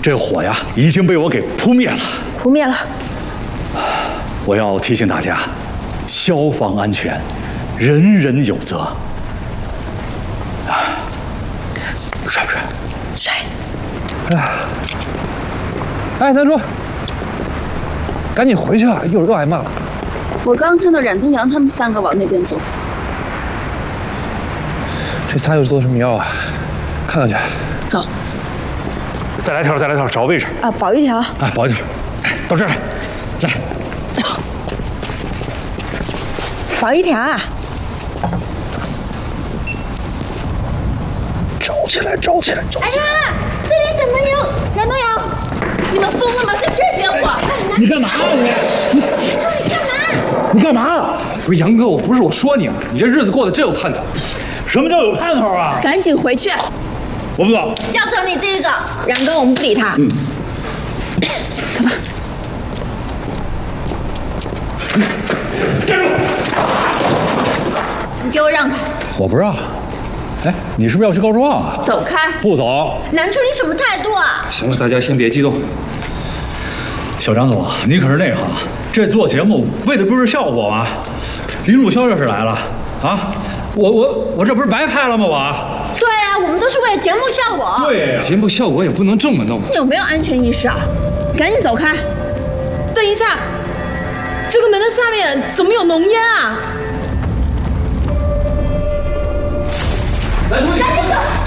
这火呀已经被我给扑灭了。 扑灭了。 我要提醒大家，消防安全，人人有责。帅不帅？ 帅。 哎，南叔，赶紧回去啊，一会儿又挨骂了。 我刚看到冉东阳他们3个往那边走。 这仨又是做什么妖啊？看看去。 走。 再来条，找个位置。 啊，保一条。 哎，保一条。到这儿来，来。 保一条啊！ 找起来！ 哎呀，这里怎么有冉东阳？你们疯了吗？在这儿点火！ 你干嘛啊你？你干嘛？ 不是杨哥，我不是我说你吗？你这日子过得真有盼头。 什么叫有盼头啊？ 赶紧回去！ 我不走。 要走你这个。 冉哥，我们不理他。 走吧。 站住！ 你给我让开！ 我不让。哎，你是不是要去告状啊？ 走开！ 不走。 南初，你什么态度啊？ 行了，大家先别激动。 小张总，你可是内行，这做节目为的不是效果吗？林陆霄要是来了啊，我这不是白拍了吗？ 对啊，我们都是为了节目效果。 对呀， 节目效果也不能这么弄。 你有没有安全意识啊？赶紧走开！ 等一下，这个门的下面怎么有浓烟啊？ 来，赶紧走！